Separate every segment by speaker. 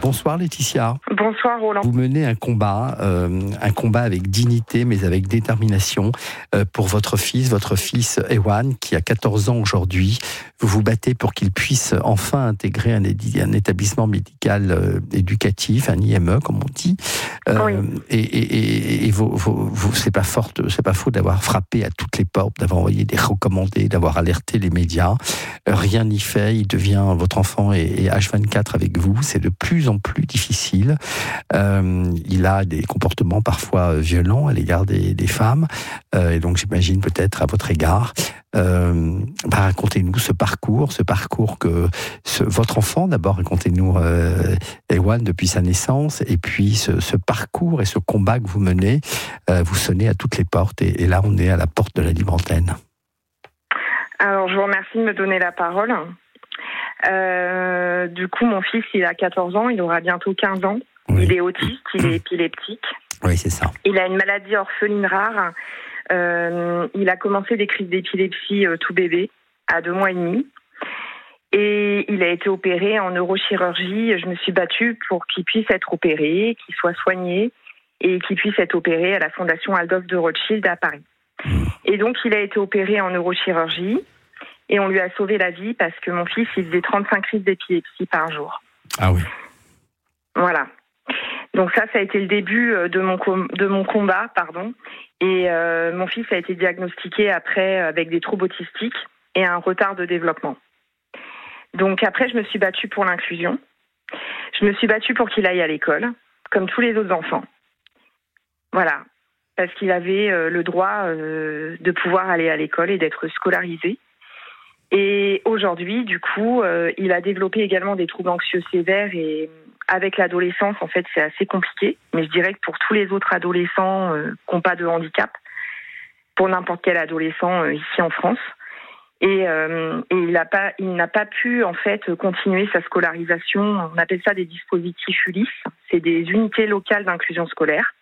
Speaker 1: Bonsoir Laetitia.
Speaker 2: Bonsoir Roland.
Speaker 1: Vous menez un combat avec dignité mais avec détermination pour votre fils Ewan qui a 14 ans aujourd'hui. Vous vous battez pour qu'il puisse enfin intégrer un établissement médical éducatif, un IME comme on dit.
Speaker 2: Oui.
Speaker 1: Et c'est pas faux d'avoir frappé à toutes les portes, d'avoir envoyé des recommandés, d'avoir alerté les médias. Rien n'y fait. Votre enfant est H24 avec vous. C'est de plus en plus difficile. Il a des comportements parfois violents à l'égard des femmes. Et donc j'imagine peut-être à votre égard. Racontez-nous ce parcours que votre enfant, d'abord racontez-nous Ewan depuis sa naissance, et puis ce parcours et ce combat que vous menez, vous sonnez à toutes les portes, et là on est à la porte de la libre antenne.
Speaker 2: Alors je vous remercie de me donner la parole. Du coup mon fils il a 14 ans, il aura bientôt 15 ans, oui. Il est autiste, il est épileptique.
Speaker 1: Oui, c'est ça.
Speaker 2: Il a une maladie orpheline rare. Il a commencé des crises d'épilepsie tout bébé, à 2 mois et demi. Et il a été opéré en neurochirurgie. Je me suis battue pour qu'il puisse être opéré, qu'il soit soigné et qu'il puisse être opéré à la Fondation Adolphe de Rothschild à Paris. Et donc, il a été opéré en neurochirurgie et on lui a sauvé la vie parce que mon fils, il faisait 35 crises d'épilepsie par jour.
Speaker 1: Ah oui.
Speaker 2: Voilà. Donc ça a été le début de mon combat, Et mon fils a été diagnostiqué après avec des troubles autistiques et un retard de développement. Donc après, je me suis battue pour l'inclusion. Je me suis battue pour qu'il aille à l'école, comme tous les autres enfants. Voilà, parce qu'il avait le droit de pouvoir aller à l'école et d'être scolarisé. Et aujourd'hui, du coup, il a développé également des troubles anxieux sévères et avec l'adolescence, en fait, c'est assez compliqué. Mais je dirais que pour tous les autres adolescents qui n'ont pas de handicap, pour n'importe quel adolescent ici en France, et il n'a pas pu en fait continuer sa scolarisation. On appelle ça des dispositifs ULIS, c'est des unités locales d'inclusion scolaire.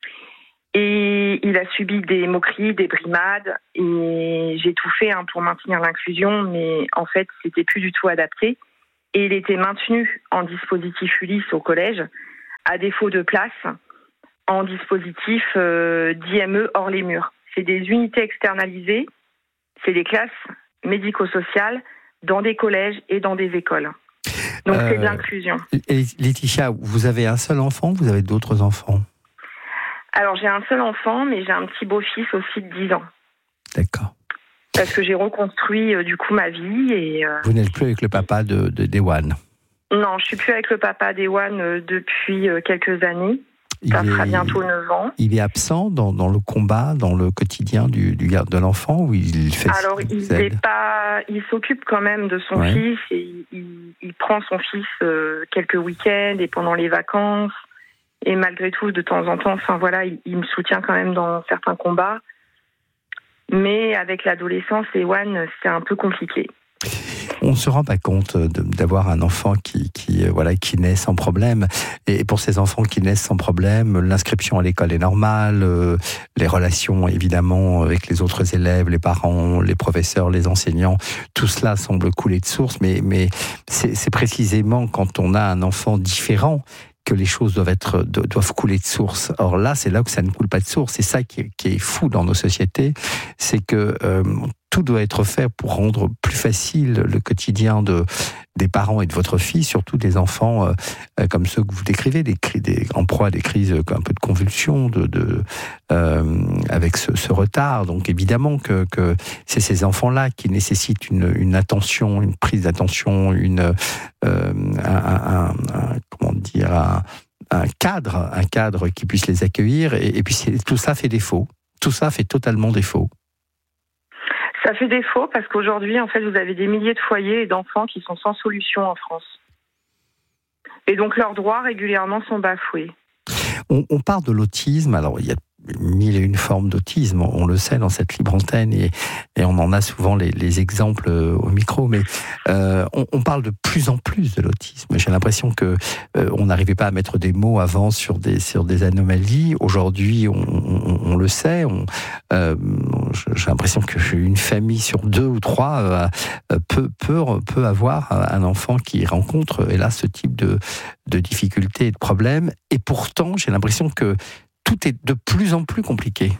Speaker 2: Et il a subi des moqueries, des brimades, et j'ai tout fait pour maintenir l'inclusion, mais en fait, c'était plus du tout adapté. Et il était maintenu en dispositif ULIS au collège, à défaut de place, en dispositif d'IME hors les murs. C'est des unités externalisées, c'est des classes médico-sociales dans des collèges et dans des écoles. Donc c'est de l'inclusion.
Speaker 1: Et Laetitia, vous avez un seul enfant ou vous avez d'autres enfants ?
Speaker 2: Alors j'ai un seul enfant, mais j'ai un petit beau-fils aussi de 10 ans.
Speaker 1: D'accord.
Speaker 2: Parce que j'ai reconstruit du coup ma vie et...
Speaker 1: Vous n'êtes plus avec le papa d'Ewan ?
Speaker 2: Non, je suis plus avec le papa d'Ewan depuis quelques années. Ça fera bientôt 9 ans.
Speaker 1: Il est absent dans le combat, dans le quotidien de l'enfant, ou il fait...
Speaker 2: Alors il s'occupe quand même de son fils et il prend son fils quelques week-ends et pendant les vacances. Et malgré tout, de temps en temps, il me soutient quand même dans certains combats. Mais avec l'adolescence, Ewan, c'est un peu compliqué.
Speaker 1: On ne se rend pas compte d'avoir un enfant qui naît sans problème. Et pour ces enfants qui naissent sans problème, l'inscription à l'école est normale, les relations évidemment avec les autres élèves, les parents, les professeurs, les enseignants, tout cela semble couler de source. Mais c'est précisément quand on a un enfant différent que les choses doivent couler de source. Or là, c'est là que ça ne coule pas de source. C'est ça qui est fou dans nos sociétés, c'est que tout doit être fait pour rendre plus facile le quotidien des parents et de votre fille, surtout des enfants comme ceux que vous décrivez, en proie à des crises un peu de convulsions, avec ce retard. Donc évidemment que c'est ces enfants-là qui nécessitent une attention, une prise d'attention, un cadre qui puisse les accueillir. Et puis tout ça fait défaut. Tout ça fait totalement défaut.
Speaker 2: Ça fait défaut parce qu'aujourd'hui, en fait, vous avez des milliers de foyers et d'enfants qui sont sans solution en France. Et donc, leurs droits régulièrement sont bafoués.
Speaker 1: On parle de l'autisme. Alors, il y a mille et une formes d'autisme, on le sait dans cette libre antenne, et on en a souvent les exemples au micro, mais on parle de plus en plus de l'autisme. J'ai l'impression que on n'arrivait pas à mettre des mots avant sur des anomalies. Aujourd'hui, on le sait. J'ai l'impression qu'une famille sur 2 ou 3 peut avoir un enfant qui rencontre, hélas, ce type de difficultés et de problèmes. Et pourtant, j'ai l'impression que tout est de plus en plus compliqué.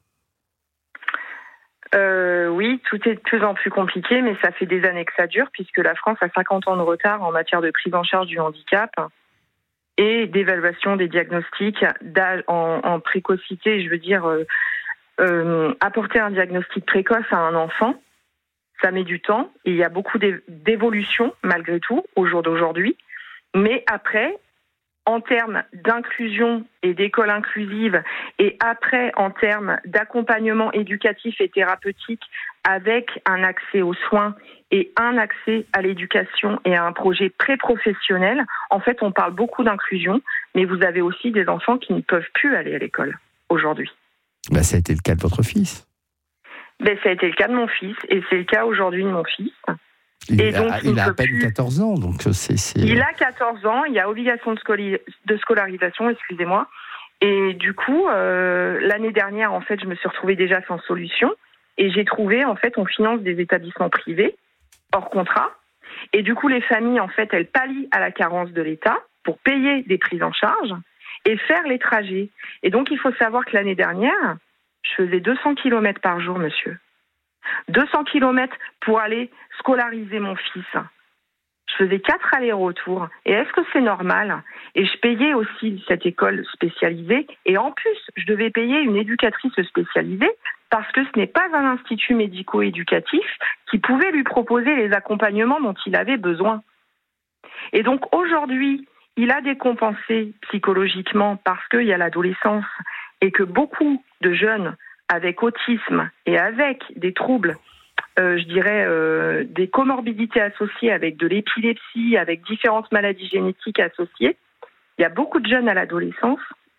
Speaker 2: Oui, tout est de plus en plus compliqué, mais ça fait des années que ça dure, puisque la France a 50 ans de retard en matière de prise en charge du handicap et d'évaluation des diagnostics en précocité. Je veux dire, apporter un diagnostic précoce à un enfant, ça met du temps, et il y a beaucoup d'évolutions, malgré tout, au jour d'aujourd'hui. Mais après, en termes d'inclusion et d'école inclusive, et après en termes d'accompagnement éducatif et thérapeutique avec un accès aux soins et un accès à l'éducation et à un projet pré-professionnel, en fait on parle beaucoup d'inclusion, mais vous avez aussi des enfants qui ne peuvent plus aller à l'école aujourd'hui.
Speaker 1: Ça a été le cas de votre fils.
Speaker 2: Ça a été le cas de mon fils, et c'est le cas aujourd'hui de mon fils.
Speaker 1: Il a à peine 14 ans, donc c'est...
Speaker 2: Il a 14 ans, il y a obligation de scolarisation, excusez-moi. Et du coup, l'année dernière, en fait, je me suis retrouvée déjà sans solution. Et j'ai trouvé, en fait, on finance des établissements privés, hors contrat. Et du coup, les familles, en fait, elles pallient à la carence de l'État pour payer des prises en charge et faire les trajets. Et donc, il faut savoir que l'année dernière, je faisais 200 km par jour, monsieur. 200 km pour aller scolariser mon fils. Je faisais 4 allers-retours. Et est-ce que c'est normal ? Et je payais aussi cette école spécialisée. Et en plus, je devais payer une éducatrice spécialisée parce que ce n'est pas un institut médico-éducatif qui pouvait lui proposer les accompagnements dont il avait besoin. Et donc aujourd'hui, il a décompensé psychologiquement parce qu'il y a l'adolescence et que beaucoup de jeunes avec autisme et avec des troubles, des comorbidités associées, avec de l'épilepsie, avec différentes maladies génétiques associées. Il y a beaucoup de jeunes à l'adolescence.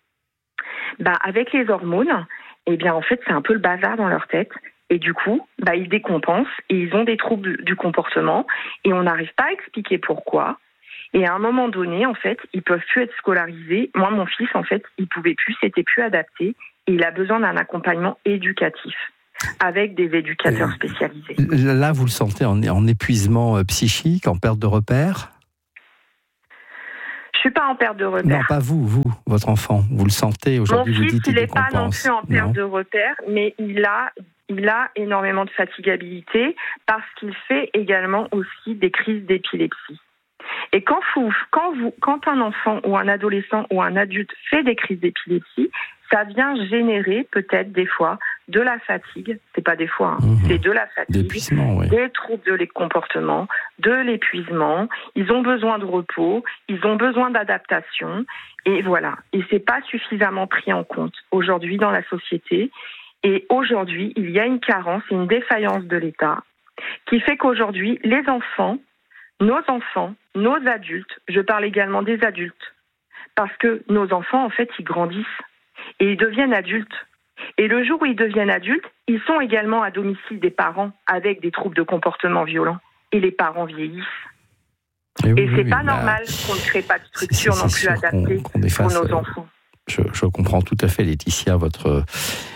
Speaker 2: Avec les hormones, en fait, c'est un peu le bazar dans leur tête. Et du coup, ils décompensent et ils ont des troubles du comportement et on n'arrive pas à expliquer pourquoi. Et à un moment donné, en fait, ils peuvent plus être scolarisés. Moi, mon fils, en fait, il pouvait plus, c'était plus adapté. Et il a besoin d'un accompagnement éducatif avec des éducateurs spécialisés.
Speaker 1: Là, vous le sentez en épuisement psychique, en perte de repères ?
Speaker 2: Je suis pas en perte de repères.
Speaker 1: Non, pas vous, votre enfant. Vous le sentez aujourd'hui,
Speaker 2: vous dites
Speaker 1: qu'il
Speaker 2: il n'est pas non plus en perte
Speaker 1: non.
Speaker 2: de repères, mais il a énormément de fatigabilité parce qu'il fait également aussi des crises d'épilepsie. Et quand un enfant ou un adolescent ou un adulte fait des crises d'épilepsie, ça vient générer peut-être des fois de la fatigue, c'est pas des fois, c'est de la fatigue, des troubles de comportement, de l'épuisement, ils ont besoin de repos, ils ont besoin d'adaptation, et voilà. Et c'est pas suffisamment pris en compte aujourd'hui dans la société, et aujourd'hui, il y a une carence et une défaillance de l'État qui fait qu'aujourd'hui, les enfants, nos adultes, je parle également des adultes, parce que nos enfants, en fait, ils grandissent et ils deviennent adultes. Et le jour où ils deviennent adultes, ils sont également à domicile des parents avec des troubles de comportement violents. Et les parents vieillissent. Et c'est pas normal qu'on ne crée pas de structure non plus adaptée pour nos enfants.
Speaker 1: Je comprends tout à fait, Laetitia, votre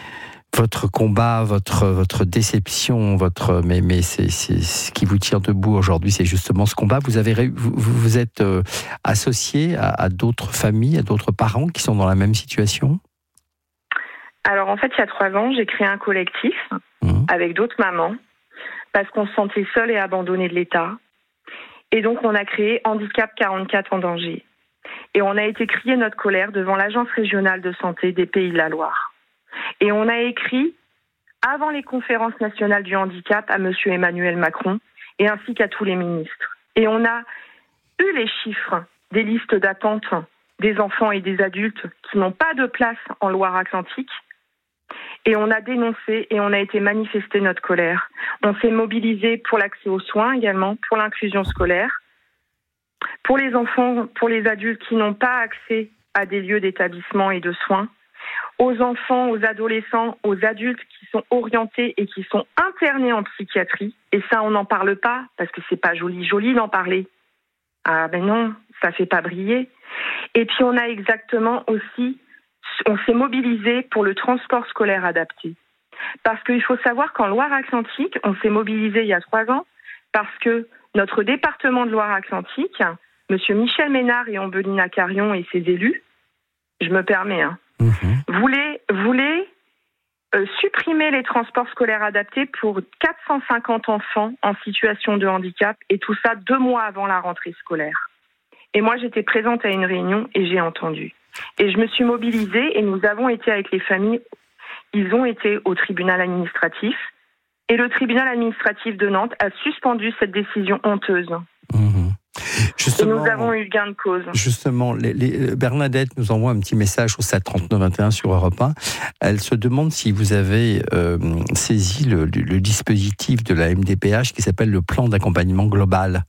Speaker 1: combat, votre déception, mais c'est ce qui vous tire debout aujourd'hui, c'est justement ce combat. Vous êtes associé à d'autres familles, à d'autres parents qui sont dans la même situation ?
Speaker 2: Alors en fait, il y a 3 ans, j'ai créé un collectif avec d'autres mamans parce qu'on se sentait seul et abandonné de l'État. Et donc on a créé Handicap 44 en danger. Et on a été crier notre colère devant l'Agence régionale de santé des Pays de la Loire. Et on a écrit, avant les conférences nationales du handicap, à M. Emmanuel Macron, et ainsi qu'à tous les ministres. Et on a eu les chiffres des listes d'attente des enfants et des adultes qui n'ont pas de place en Loire-Atlantique. Et on a dénoncé et on a été manifester notre colère. On s'est mobilisé pour l'accès aux soins également, pour l'inclusion scolaire, pour les enfants, pour les adultes qui n'ont pas accès à des lieux d'établissement et de soins. aux enfants, aux adolescents, aux adultes qui sont orientés et qui sont internés en psychiatrie. Et ça, on n'en parle pas parce que c'est pas joli d'en parler. Ah ben non, ça fait pas briller. Et puis on a exactement aussi, on s'est mobilisé pour le transport scolaire adapté. Parce qu'il faut savoir qu'en Loire-Atlantique, on s'est mobilisé il y a 3 ans parce que notre département de Loire-Atlantique, monsieur Michel Ménard et Ombelina Carion et ses élus, je me permets, voulaient supprimer les transports scolaires adaptés pour 450 enfants en situation de handicap, et tout ça 2 mois avant la rentrée scolaire. Et moi, j'étais présente à une réunion et j'ai entendu. Et je me suis mobilisée et nous avons été avec les familles. Ils ont été au tribunal administratif et le tribunal administratif de Nantes a suspendu cette décision honteuse.
Speaker 1: Justement,
Speaker 2: et nous avons eu gain de cause.
Speaker 1: Justement, Bernadette nous envoie un petit message au 7 39 21 sur Europe 1. Elle se demande si vous avez saisi le dispositif de la MDPH qui s'appelle le plan d'accompagnement global.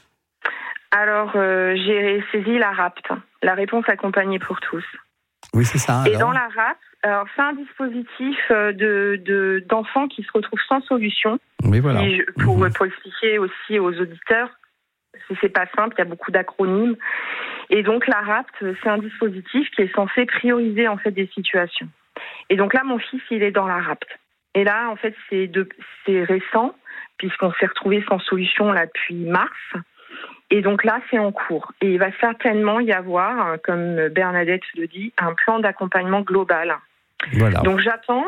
Speaker 2: Alors, j'ai saisi la RAPT, la réponse accompagnée pour tous.
Speaker 1: Oui, c'est ça.
Speaker 2: Et dans la RAPT, alors c'est un dispositif d'enfants qui se retrouvent sans solution.
Speaker 1: Oui, voilà.
Speaker 2: Pour expliquer aussi aux auditeurs, c'est pas simple, il y a beaucoup d'acronymes. Et donc la RAPT, c'est un dispositif qui est censé prioriser en fait des situations. Et donc là, mon fils, il est dans la RAPT. Et là, en fait, c'est récent, puisqu'on s'est retrouvé sans solution là depuis mars. Et donc là, c'est en cours. Et il va certainement y avoir, comme Bernadette le dit, un plan d'accompagnement global. Voilà. Donc j'attends.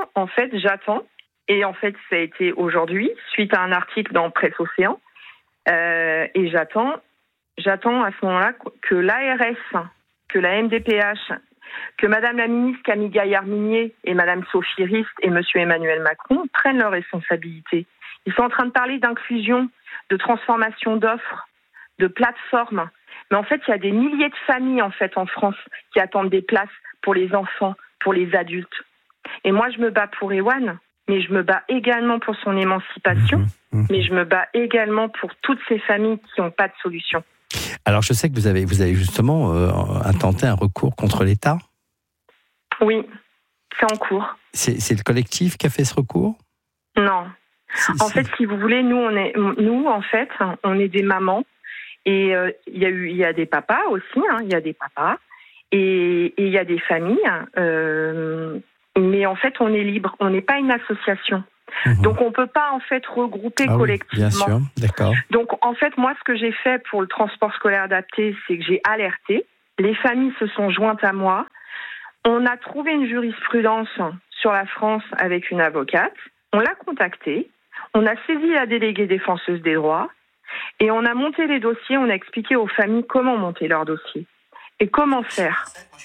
Speaker 2: Et en fait, ça a été aujourd'hui, suite à un article dans Presse Océan. Et j'attends à ce moment-là que l'ARS, que la MDPH, que Madame la ministre Camille Gaillard-Minier et Madame Sophie Rist et Monsieur Emmanuel Macron prennent leurs responsabilités. Ils sont en train de parler d'inclusion, de transformation d'offres, de plateformes. Mais en fait, il y a des milliers de familles en fait en France qui attendent des places pour les enfants, pour les adultes. Et moi, je me bats pour Ewan, mais je me bats également pour son émancipation, mais je me bats également pour toutes ces familles qui n'ont pas de solution.
Speaker 1: Alors, je sais que vous avez justement intenté un recours contre l'État.
Speaker 2: Oui, c'est en cours.
Speaker 1: C'est le collectif qui a fait ce recours ?
Speaker 2: Non. En fait, si vous voulez, nous, on est des mamans. Et il y a des papas aussi, il y a des papas, et il y a des familles, mais en fait on est libre, on n'est pas une association, donc on peut pas en fait regrouper collectivement.
Speaker 1: Oui, bien sûr, d'accord.
Speaker 2: Donc en fait moi ce que j'ai fait pour le transport scolaire adapté, c'est que j'ai alerté, les familles se sont jointes à moi, on a trouvé une jurisprudence sur la France avec une avocate, on l'a contactée, on a saisi la déléguée défenseuse des droits. Et on a monté les dossiers, on a expliqué aux familles comment monter leurs dossiers et comment faire.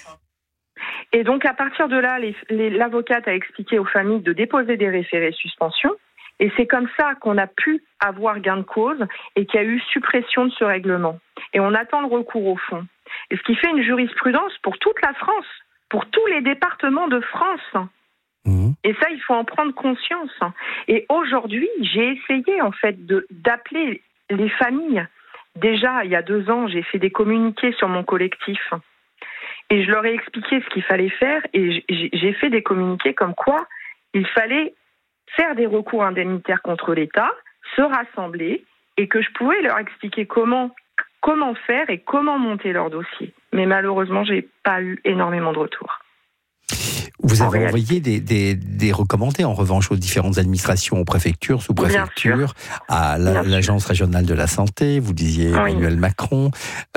Speaker 2: Et donc, à partir de là, l'avocate a expliqué aux familles de déposer des référés suspension. Et c'est comme ça qu'on a pu avoir gain de cause et qu'il y a eu suppression de ce règlement. Et on attend le recours au fond. Et ce qui fait une jurisprudence pour toute la France, pour tous les départements de France. Et ça, il faut en prendre conscience. Et aujourd'hui, j'ai essayé, en fait, d'appeler les familles. Déjà, il y a 2 ans, j'ai fait des communiqués sur mon collectif. Et je leur ai expliqué ce qu'il fallait faire. Et j'ai fait des communiqués comme quoi il fallait faire des recours indemnitaires contre l'État, se rassembler, et que je pouvais leur expliquer comment faire et comment monter leur dossier. Mais malheureusement, j'ai pas eu énormément de retours.
Speaker 1: Vous avez envoyé des recommandés, en revanche, aux différentes administrations, aux préfectures, sous-préfectures, à l'Agence régionale de la santé, vous disiez Emmanuel Macron,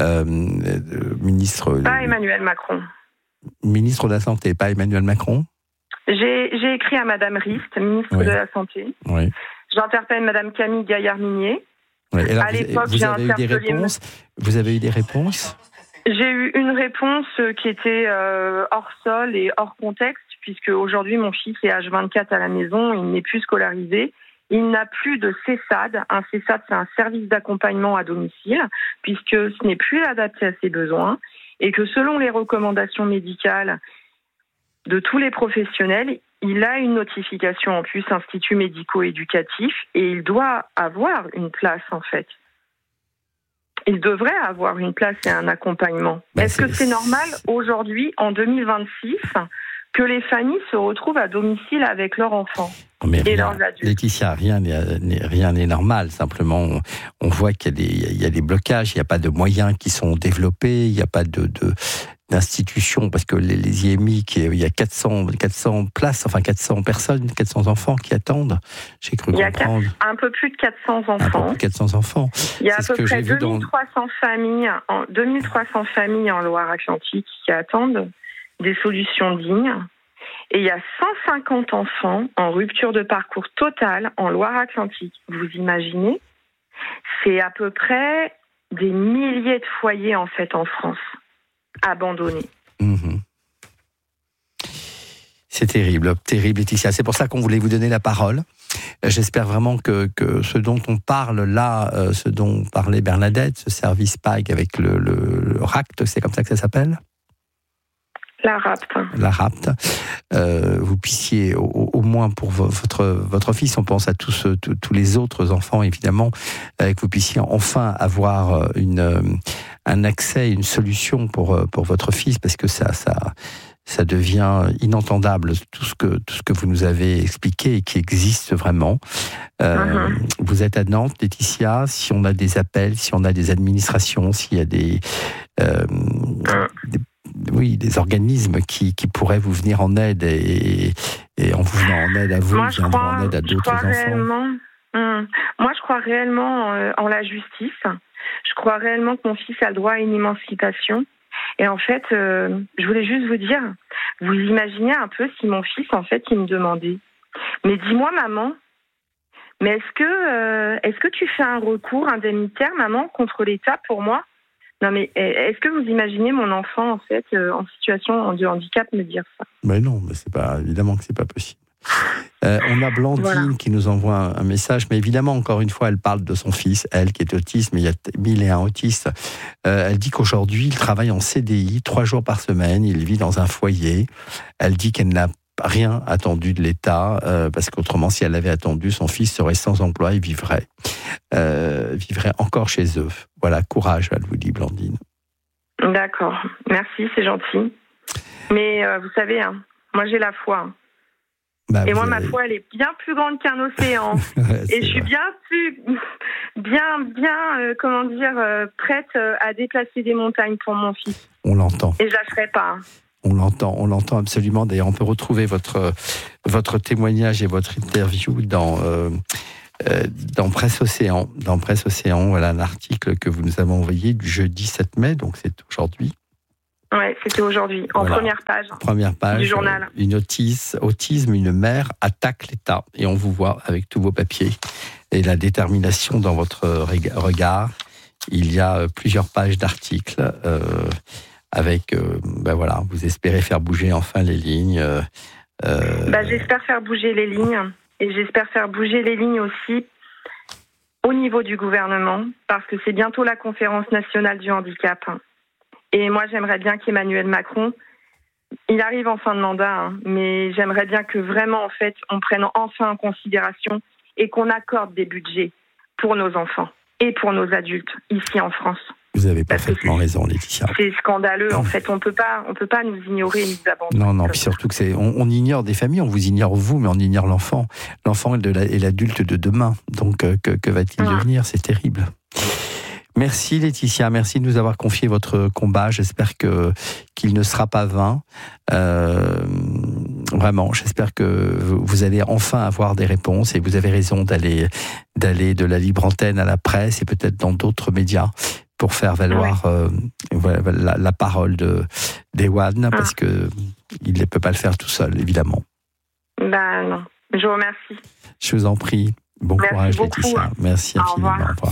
Speaker 1: ministre...
Speaker 2: Pas Emmanuel Macron.
Speaker 1: Ministre de la Santé, pas Emmanuel Macron ?
Speaker 2: J'ai écrit à Madame Rist, ministre de la Santé. Oui. J'interpelle Madame Camille Gaillard-Minier.
Speaker 1: Oui. Alors, à l'époque, vous avez eu des réponses ?
Speaker 2: J'ai eu une réponse qui était hors sol et hors contexte, puisque aujourd'hui mon fils est H24 à la maison, il n'est plus scolarisé. Il n'a plus de CESAD. Un CESAD, c'est un service d'accompagnement à domicile, puisque ce n'est plus adapté à ses besoins, et que selon les recommandations médicales de tous les professionnels, il a une notification en plus institut médico-éducatif, et il doit avoir une place en fait. Il devrait avoir une place et un accompagnement. Est-ce que c'est normal aujourd'hui, en 2026, que les familles se retrouvent à domicile avec leurs enfants et leurs adultes.
Speaker 1: Laetitia, rien n'est normal. Simplement, on voit qu'il y a des blocages, il n'y a pas de moyens qui sont développés, il n'y a pas d'institutions, parce que les IMI, il y a 400 places, enfin 400 personnes, 400 enfants qui attendent. J'ai cru comprendre.
Speaker 2: Il y a un peu plus de 400 enfants.
Speaker 1: Un peu plus de 400 enfants.
Speaker 2: Il y a à peu près 2300 familles en Loire-Atlantique qui attendent des solutions dignes. Et il y a 150 enfants en rupture de parcours totale en Loire-Atlantique. Vous imaginez ? C'est à peu près des milliers de foyers en fait en France abandonnés.
Speaker 1: Mmh. C'est terrible, Laetitia. C'est pour ça qu'on voulait vous donner la parole. J'espère vraiment que ce dont on parle là, ce dont parlait Bernadette, ce service PAG avec le RACT, c'est comme ça que ça s'appelle ?
Speaker 2: La RAPT. Vous puissiez, au moins pour votre fils, on pense à tous les autres enfants, évidemment, que vous puissiez enfin avoir un accès, une solution pour votre fils, parce que ça devient inentendable, tout ce que vous nous avez expliqué et qui existe vraiment. Vous êtes à Nantes, Laetitia. Si on a des appels, si on a des administrations, s'il y a des organismes qui pourraient vous venir en aide et en vous venant en aide à vous, viendront en aide à d'autres enfants. Moi, je crois réellement en la justice. Je crois réellement que mon fils a le droit à une émancipation. Et en fait, je voulais juste vous dire, vous imaginez un peu si mon fils, en fait, il me demandait, mais dis-moi, maman, mais est-ce que tu fais un recours indemnitaire, maman, contre l'État pour moi ? Non, mais est-ce que vous imaginez mon enfant, en fait, en situation de handicap, me dire ça ?
Speaker 1: Mais non, mais évidemment que c'est pas possible. On a Blandine qui nous envoie un message, mais évidemment, encore une fois, elle parle de son fils, elle qui est autiste, mais il y a 1001 autistes. Elle dit qu'aujourd'hui, il travaille en CDI 3 jours par semaine, il vit dans un foyer. Elle dit qu'elle n'a rien attendu de l'État, parce qu'autrement, si elle avait attendu, son fils serait sans emploi et vivrait encore chez eux. Voilà, courage, elle vous dit, Blandine.
Speaker 2: D'accord, merci, c'est gentil. Mais vous savez, moi j'ai la foi. Et moi, ma foi, elle est bien plus grande qu'un océan. Et je suis prête à déplacer des montagnes pour mon fils.
Speaker 1: On l'entend.
Speaker 2: Et je la ferai pas.
Speaker 1: On l'entend absolument. D'ailleurs, on peut retrouver votre témoignage et votre interview dans Presse Océan. Dans Presse Océan, voilà un article que vous nous avez envoyé du jeudi 7 mai, donc c'est aujourd'hui.
Speaker 2: Ouais, c'était aujourd'hui, première page du journal.
Speaker 1: Autisme, une mère attaque l'État. Et on vous voit avec tous vos papiers et la détermination dans votre regard. Il y a plusieurs pages d'articles avec, vous espérez faire bouger enfin les lignes.
Speaker 2: J'espère faire bouger les lignes. Et j'espère faire bouger les lignes aussi au niveau du gouvernement, parce que c'est bientôt la conférence nationale du handicap. Et moi, j'aimerais bien qu'Emmanuel Macron, il arrive en fin de mandat, mais j'aimerais bien que vraiment, en fait, on prenne enfin en considération et qu'on accorde des budgets pour nos enfants et pour nos adultes ici en France.
Speaker 1: Vous avez parfaitement raison, Laetitia.
Speaker 2: C'est scandaleux, en fait. On peut pas nous ignorer, nous abandonner.
Speaker 1: Non, puis surtout que on ignore des familles, on vous ignore vous, mais on ignore l'enfant. L'enfant est l'adulte de demain. Donc, que va-t-il devenir ? C'est terrible. Merci Laetitia, merci de nous avoir confié votre combat. J'espère qu'il ne sera pas vain. Vraiment, j'espère que vous allez enfin avoir des réponses et vous avez raison d'aller de la libre antenne à la presse et peut-être dans d'autres médias pour faire valoir la parole d'Ewan, parce que il ne peut pas le faire tout seul, évidemment.
Speaker 2: Non, je vous remercie.
Speaker 1: Je vous en prie. Bon courage, Laetitia. Merci infiniment. Au revoir.